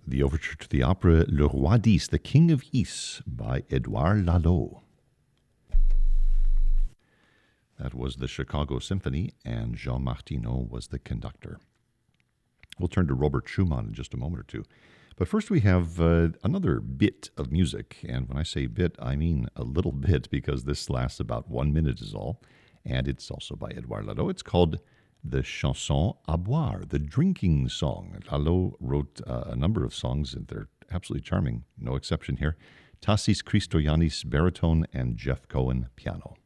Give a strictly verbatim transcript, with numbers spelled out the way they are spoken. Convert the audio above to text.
the overture to the opera Le Roi d'Is, The King of Is, by Edouard Lalo. That was the Chicago Symphony, and Jean Martineau was the conductor. We'll turn to Robert Schumann in just a moment or two. But first we have uh, another bit of music, and when I say bit, I mean a little bit, because this lasts about one minute is all, and it's also by Edouard Lalo. It's called the Chanson à boire, the drinking song. Lalo wrote uh, a number of songs, and they're absolutely charming, no exception here. Tassis Christoyanis, baritone, and Jeff Cohen, piano.